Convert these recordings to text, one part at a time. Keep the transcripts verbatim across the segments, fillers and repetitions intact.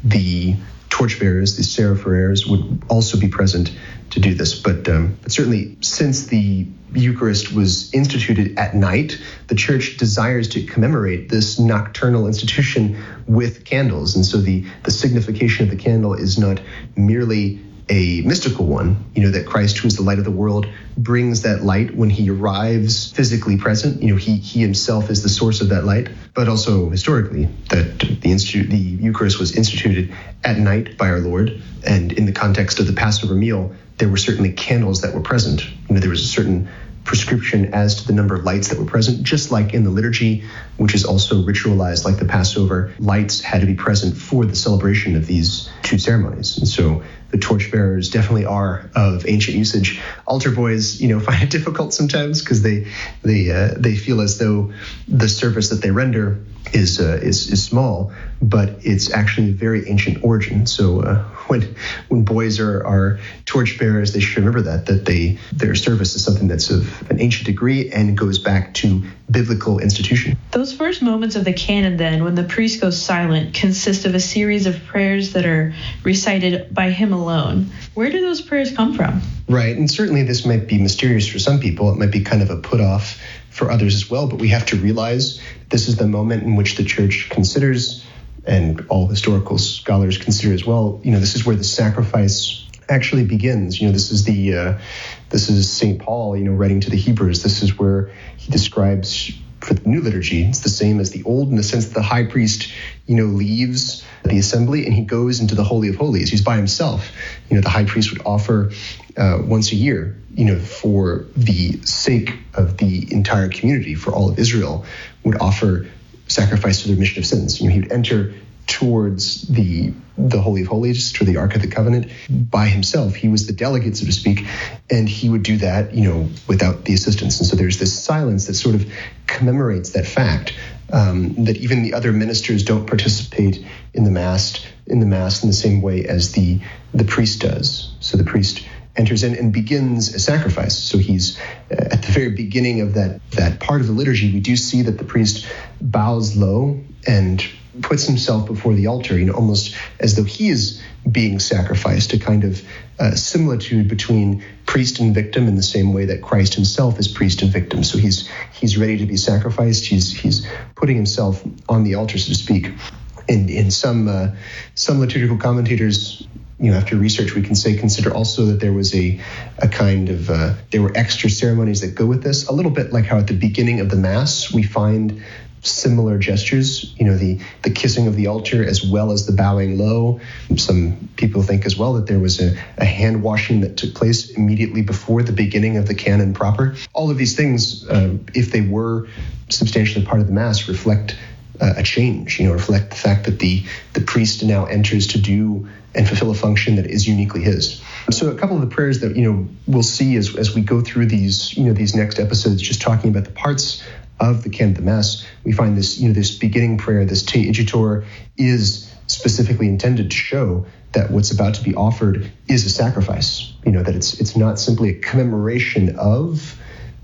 the torchbearers, the seraphirers, would also be present to do this. But, um, but certainly, since the Eucharist was instituted at night, the Church desires to commemorate this nocturnal institution with candles. And so the, the signification of the candle is not merely a mystical one, you know, that Christ, who is the light of the world, brings that light when he arrives physically present. You know, he he himself is the source of that light, but also historically that the institute, the Eucharist was instituted at night by our Lord. And in the context of the Passover meal, there were certainly candles that were present. You know, there was a certain prescription as to the number of lights that were present, just like in the liturgy, which is also ritualized like the Passover. Lights had to be present for the celebration of these two ceremonies. And so the torchbearers definitely are of ancient usage. Altar boys, you know, find it difficult sometimes because they they uh, they feel as though the service that they render is uh, is is small, but it's actually a very ancient origin. So uh, when when boys are are torchbearers, they should remember that that they their service is something that's of an ancient degree and goes back to biblical institution. Those first moments of the canon, then, when the priest goes silent, consist of a series of prayers that are recited by him alone. Where do those prayers come from? Right, and certainly this might be mysterious for some people. It might be kind of a put-off for others as well, but we have to realize this is the moment in which the Church considers, and all historical scholars consider as well, you know, this is where the sacrifice actually begins. You know, this is the uh, this is Saint Paul, you know, writing to the Hebrews. This is where he describes for the new liturgy, it's the same as the old in the sense that the high priest, you know, leaves the assembly and he goes into the Holy of Holies. He's by himself. You know, the high priest would offer uh, once a year, you know, for the sake of the entire community, for all of Israel, would offer sacrifice for the remission of sins. You know, he would enter towards the the Holy of Holies, to the Ark of the Covenant, by himself. He was the delegate, so to speak, and he would do that, you know, without the assistance. And so there's this silence that sort of commemorates that fact, um, that even the other ministers don't participate in the mass in the mass in the same way as the the priest does. So the priest enters in and begins a sacrifice. So he's uh, at the very beginning of that that part of the liturgy. We do see that the priest bows low and puts himself before the altar, you know, almost as though he is being sacrificed, a kind of uh, similitude between priest and victim in the same way that Christ himself is priest and victim. So he's he's ready to be sacrificed. He's he's putting himself on the altar, so to speak. And in some uh, some liturgical commentators, you know, after research, we can say consider also that there was a a kind of uh, there were extra ceremonies that go with this, a little bit like how at the beginning of the Mass we find similar gestures, you know, the, the kissing of the altar as well as the bowing low. Some people think as well that there was a, a hand washing that took place immediately before the beginning of the canon proper. All of these things, uh, if they were substantially part of the Mass, reflect uh, a change, you know, reflect the fact that the, the priest now enters to do and fulfill a function that is uniquely his. So a couple of the prayers that, you know, we'll see as, as we go through these, you know, these next episodes, just talking about the parts of the canon of the Mass, we find this, you know, this beginning prayer, this Te Igitur, is specifically intended to show that what's about to be offered is a sacrifice. You know, that it's it's not simply a commemoration of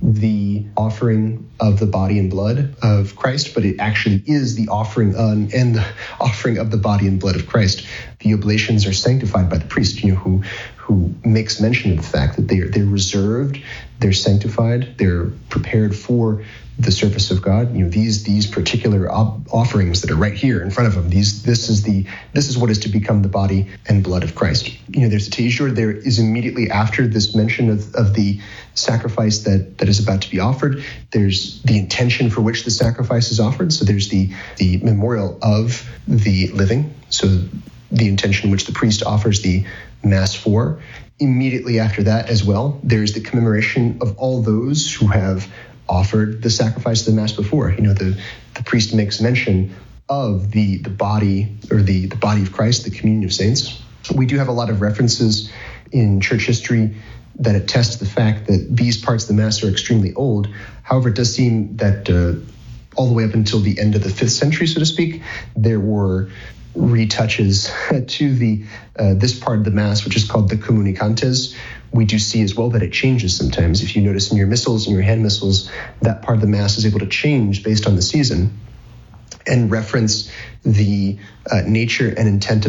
the offering of the body and blood of Christ, but it actually is the offering on and the offering of the body and blood of Christ. The oblations are sanctified by the priest, you know, who who makes mention of the fact that they are they're reserved, they're sanctified, they're prepared for the service of God. You know, these these particular op- offerings that are right here in front of them. These this is the this is what is to become the body and blood of Christ. You know, there's a Te Igitur. There is immediately after this mention of, of the sacrifice that that is about to be offered. There's the intention for which the sacrifice is offered. So there's the the memorial of the living. So the intention which the priest offers the Mass for. Immediately after that as well, there's the commemoration of all those who have offered the sacrifice of the Mass before. You know, the, the priest makes mention of the, the body or the, the body of Christ, the communion of saints. We do have a lot of references in church history that attest to the fact that these parts of the Mass are extremely old. However, it does seem that uh, all the way up until the end of the fifth century, so to speak, there were retouches to the uh, this part of the Mass, which is called the Communicantes. We do see as well that it changes sometimes. If you notice in your missals and your hand missals, that part of the Mass is able to change based on the season and reference the uh, nature and intent of